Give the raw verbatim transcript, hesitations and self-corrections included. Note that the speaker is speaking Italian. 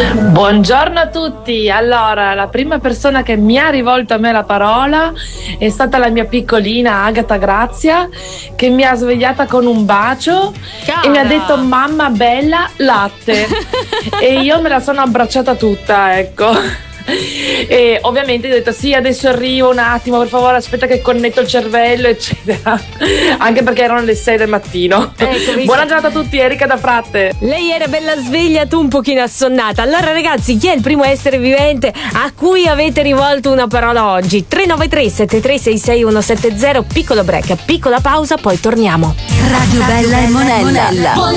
Buongiorno a tutti. Allora, la prima persona che mi ha rivolto a me la parola è stata la mia piccolina Agata Grazia, che mi ha svegliata con un bacio. Cara. E mi ha detto: mamma bella, latte. E io me la sono abbracciata tutta, ecco. E ovviamente ho detto sì, adesso arrivo un attimo, per favore, aspetta che connetto il cervello, eccetera. Anche perché erano le sei del mattino. Ecco, buona giornata a tutti, Erika da Fratte. Lei era bella sveglia, tu un pochino assonnata. Allora ragazzi, chi è il primo essere vivente a cui avete rivolto una parola oggi? tre nove tre sette tre sei sei uno sette zero. Piccolo break, piccola pausa, poi torniamo. Radio Bella e Monella.